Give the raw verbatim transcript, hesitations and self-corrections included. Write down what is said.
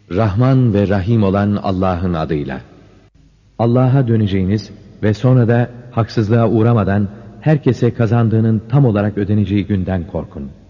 Rahman ve Rahim olan Allah'ın adıyla. Allah'a döneceğiniz ve sonra da haksızlığa uğramadan herkese kazandığının tam olarak ödeneceği günden korkun.